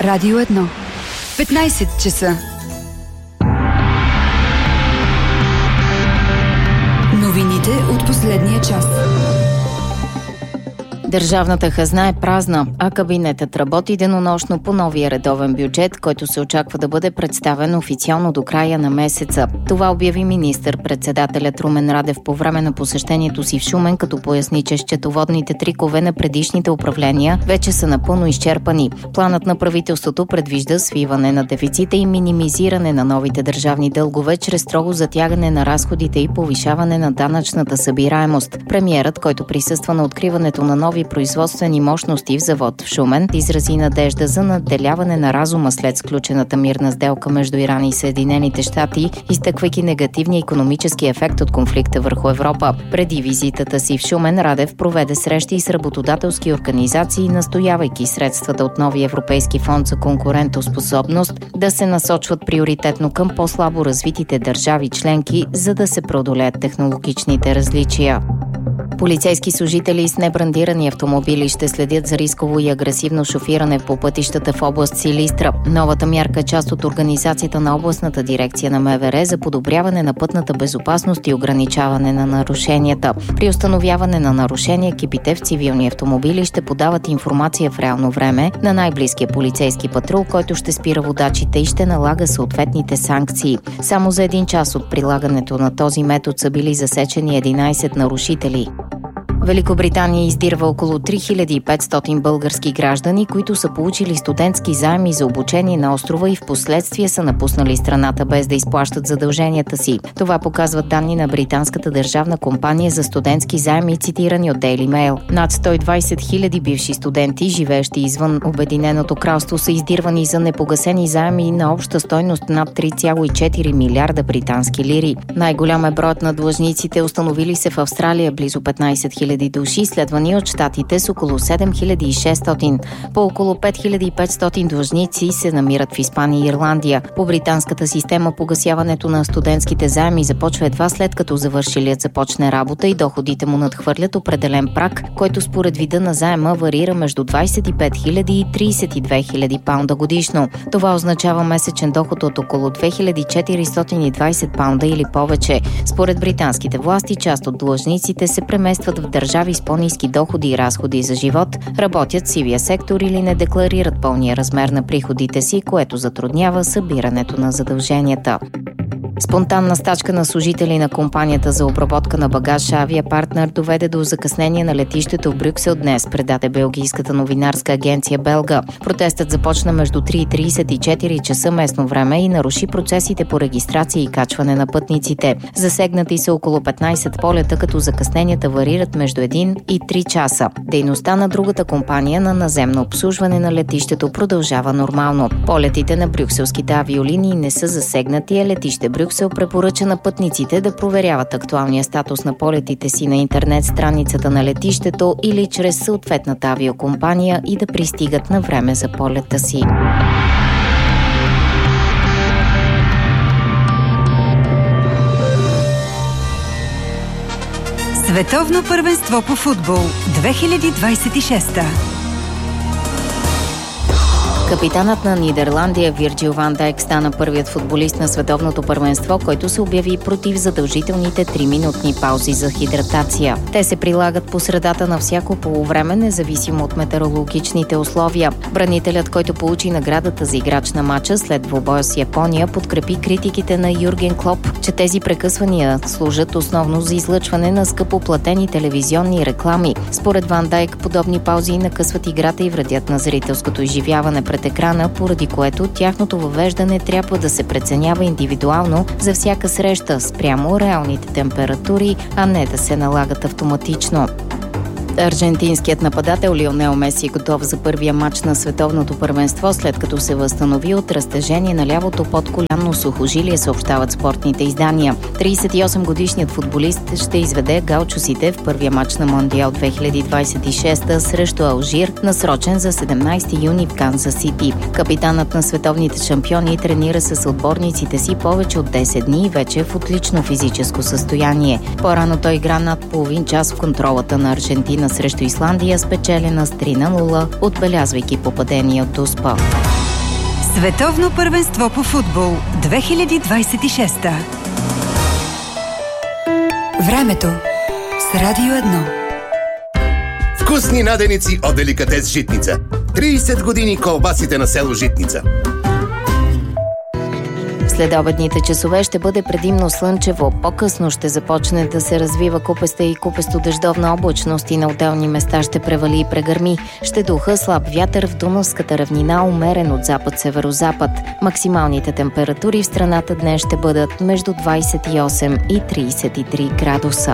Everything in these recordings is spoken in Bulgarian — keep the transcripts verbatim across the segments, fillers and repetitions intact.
Радио едно. петнайсет часа. Новините от последния час. Държавната хазна е празна, а кабинетът работи денонощно по новия редовен бюджет, който се очаква да бъде представен официално до края на месеца. Това обяви министър-председателят Румен Радев по време на посещението си в Шумен, като поясни, че счетоводните трикове на предишните управления вече са напълно изчерпани. Планът на правителството предвижда свиване на дефицита и минимизиране на новите държавни дългове чрез строго затягане на разходите и повишаване на данъчната събираемост. Премиерът, който присъства на откриването на нови производствени мощности в завод в Шумен, изрази надежда за надделяване на разума след сключената мирна сделка между Иран и Съединените щати, изтъквайки негативния икономически ефект от конфликта върху Европа. Преди визитата си в Шумен, Радев проведе срещи с работодателски организации, настоявайки средствата от новия Европейски фонд за конкурентоспособност да се насочват приоритетно към по-слабо развитите държави членки, за да се преодолеят технологичните различия. Полицейски служители с небрандирани автомобили ще следят за рисково и агресивно шофиране по пътищата в област Силистра. Новата мярка е част от организацията на областната дирекция на МВР за подобряване на пътната безопасност и ограничаване на нарушенията. При установяване на нарушения, екипите в цивилни автомобили ще подават информация в реално време на най-близкия полицейски патрул, който ще спира водачите и ще налага съответните санкции. Само за един час от прилагането на този метод са били засечени единайсет нарушители. Великобритания издирва около три хиляди и петстотин български граждани, които са получили студентски заеми за обучение на острова и в последствие са напуснали страната без да изплащат задълженията си. Това показват данни на британската държавна компания за студентски заеми, цитирани от Daily Mail. Над сто и двайсет хиляди бивши студенти, живеещи извън Обединеното кралство, са издирвани за непогасени заеми на обща стойност над три цяло и четири милиарда британски лири. Най-голям е броят на длъжниците, установили се в Австралия, близо петнайсет хиляди души, следвани от щатите с около седем хиляди и шестстотин. По около пет хиляди и петстотин длъжници се намират в Испания и Ирландия. По британската система погасяването на студентските заеми започва едва след като завършилият започне работа и доходите му надхвърлят определен праг, който според вида на заема варира между двайсет и пет хиляди и трийсет и две хиляди паунда годишно. Това означава месечен доход от около две хиляди четиристотин и двайсет паунда или повече. Според британските власти, част от длъжниците се преместват в държави с по-ниски доходи и разходи за живот, работят в сивия сектор или не декларират пълния размер на приходите си, което затруднява събирането на задълженията. Спонтанна стачка на служители на компанията за обработка на багаж Авиапартнер доведе до закъснение на летището в Брюксел днес, предаде белгийската новинарска агенция Белга. Протестът започна между три и трийсет и четири часа местно време и наруши процесите по регистрация и качване на пътниците. Засегнати са около петнайсет полета, като закъсненията варират между един и три часа. Дейността на другата компания на наземно обслужване на летището продължава нормално. Полетите на брюкселските авиолинии не са засегнати, а летище Брюксел се препоръча на пътниците да проверяват актуалния статус на полетите си на интернет страницата на летището или чрез съответната авиокомпания и да пристигат на време за полета си. Световно първенство по футбол две хиляди двайсет и шеста. Капитанът на Нидерландия Вирджил Ван Дайк стана първият футболист на световното първенство, който се обяви против задължителните три-минутни паузи за хидратация. Те се прилагат по средата на всяко полувреме, независимо от метеорологичните условия. Бранителят, който получи наградата за играч на матча след двубоя с Япония, подкрепи критиките на Юрген Клоп, че тези прекъсвания служат основно за излъчване на скъпоплатени телевизионни реклами. Според Ван Дайк, подобни паузи накъсват играта и вредят на зрителското изживяване пред екрана, поради което тяхното въвеждане трябва да се преценява индивидуално за всяка среща спрямо реалните температури, а не да се налагат автоматично. Аржентинският нападател Лионел Меси е готов за първия матч на световното първенство, след като се възстанови от разтежение на лявото подколянно сухожилие, съобщават спортните издания. трийсет и осем годишният футболист ще изведе гаучосите в първия матч на Мондиал две хиляди двайсет и шеста срещу Алжир, насрочен за седемнайсети юни в Канзас Сити. Капитанът на световните шампиони тренира с отборниците си повече от десет дни и вече е в отлично физическо състояние. По-рано той игра над половин час в контролата на Аржентина срещу Исландия, спечелена с три на нула, отбелязвайки попадение от Дуспа. Световно първенство по футбол две хиляди двадесет и шеста. Времето с Радио едно. Вкусни наденици от Деликатес Житница. тридесет години колбасите на село Житница. Следобедните часове ще бъде предимно слънчево. По-късно ще започне да се развива купеста и купесто-дъждовна облачност и на отделни места ще превали и прегърми. Ще духа слаб вятър в Дунавската равнина, умерен от запад-северозапад. Максималните температури в страната днес ще бъдат между двадесет и осем и тридесет и три градуса.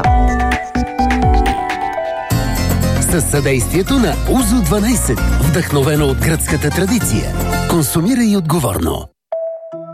Със съдействието на Узо дванадесет, вдъхновено от гръцката традиция. Консумирай отговорно.